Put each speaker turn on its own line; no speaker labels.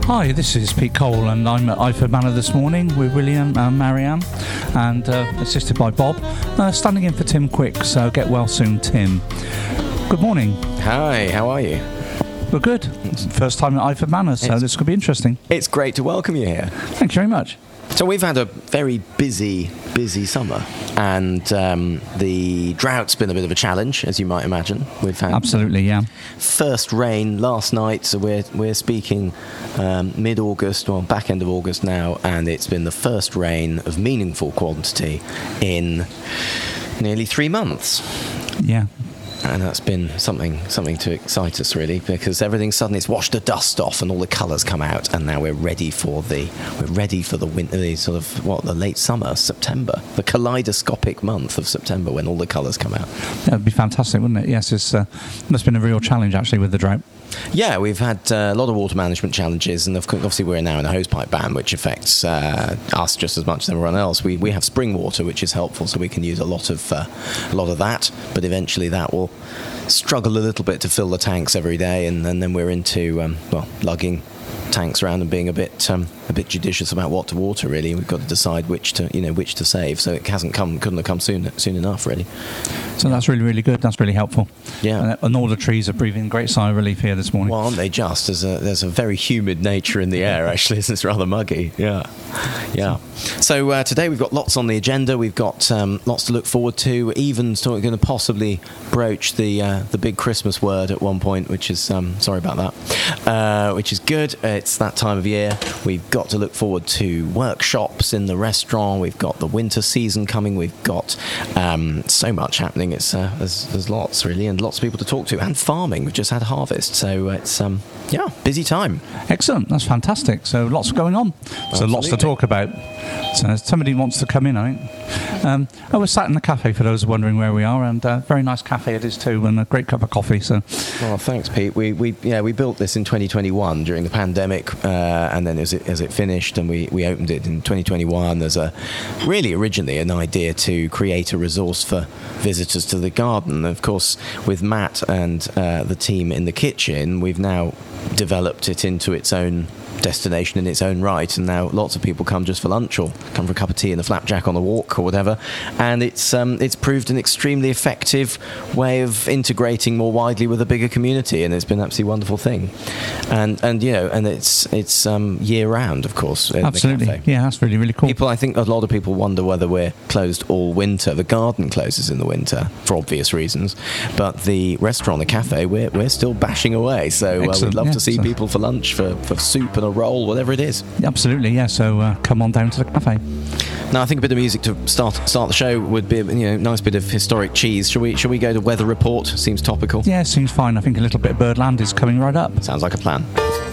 Hi, this is Pete Cole, and I'm at Iford Manor this morning with William and Marianne, and assisted by Bob, standing in for Tim Quick, so get well soon, Tim. Good morning.
Hi, how are you?
We're good. It's the first time at Iford Manor, so this could be interesting.
It's great to welcome you here.
Thank you very much.
So we've had a very busy summer, and the drought's been a bit of a challenge, as you might imagine. We've had
absolutely, yeah.
First rain last night, so we're speaking mid-August, or back end of August now, and it's been the first rain of meaningful quantity in nearly 3 months.
Yeah.
And that's been something to excite us, really, because everything suddenly it's washed the dust off and all the colours come out, and now we're ready for the winter, the late summer, September, the kaleidoscopic month of September when all the colours come out.
That'd be fantastic, wouldn't it? Yes, it's that's been a real challenge actually with the drought.
Yeah, we've had a lot of water management challenges, and obviously we're now in a hosepipe ban, which affects us just as much as everyone else. We have spring water, which is helpful, so we can use a lot of that. But eventually, that will struggle a little bit to fill the tanks every day, and then we're into lugging tanks around and being a bit judicious about what to water. Really, we've got to decide which to save. So it couldn't have come soon enough, really.
So that's really, really good. That's really helpful.
Yeah,
and all the trees are breathing a great sigh of relief here this morning.
Well, aren't they just? There's a very humid nature in the air. Actually, it's rather muggy. Yeah. So today we've got lots on the agenda. We've got lots to look forward to. Even going to possibly broach the big Christmas word at one point, which is sorry about that, which is good. It's that time of year. We've got to look forward to workshops in the restaurant. We've got the winter season coming. We've got so much happening. It's there's lots, really, and lots of people to talk to, and farming. We've just had harvest, so it's busy time.
Excellent. That's fantastic. So lots going on.
Absolutely.
So lots to talk about. So somebody wants to come in, I think. We're sat in the cafe, for those wondering where we are, and very nice cafe it is too, and a great cup of coffee. So,
well, thanks, Pete. We built this in 2021 during the pandemic, and then as it finished, and we opened it in 2021. There's originally an idea to create a resource for visitors to the garden. Of course, with Matt and the team in the kitchen, we've now developed it into its own destination in its own right, and now lots of people come just for lunch or come for a cup of tea and a flapjack on the walk or whatever, and it's proved an extremely effective way of integrating more widely with a bigger community, and it's been an absolutely wonderful thing, and it's year round, of course.
Absolutely. Yeah, that's really, really cool.
I think a lot of people wonder whether we're closed all winter. The garden closes in the winter for obvious reasons, but the restaurant, the cafe, we're still bashing away, so we'd love to see people for lunch, for soup and a roll, whatever it is.
Absolutely, yeah. So come on down to the cafe.
Now, I think a bit of music to start the show would be a nice bit of historic cheese. Shall we go to Weather Report? Seems topical.
Yeah, seems fine. I think a little bit of Birdland is coming right up.
Sounds like a plan.